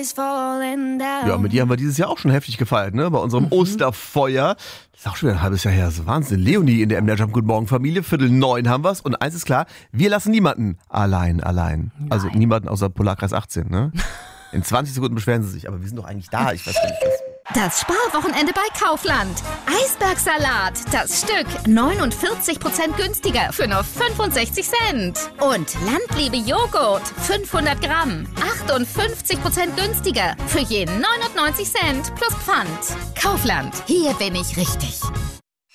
Ja, mit dir haben wir dieses Jahr auch schon heftig gefeiert, ne? Bei unserem Osterfeuer. Das ist auch schon wieder ein halbes Jahr her. Das ist Wahnsinn. Leonie in der MDR Jump Guten Morgen Familie. 8:45 haben wir's. Und eins ist klar, wir lassen niemanden allein. Also niemanden außer Polarkreis 18, ne? In 20 Sekunden beschweren sie sich. Aber wir sind doch eigentlich da. Ich weiß gar nicht, was... Das Sparwochenende bei Kaufland. Eisbergsalat, das Stück 49% günstiger für nur 65 Cent. Und Landliebe Joghurt, 500 Gramm, 58% günstiger für je 99 Cent plus Pfand. Kaufland, hier bin ich richtig.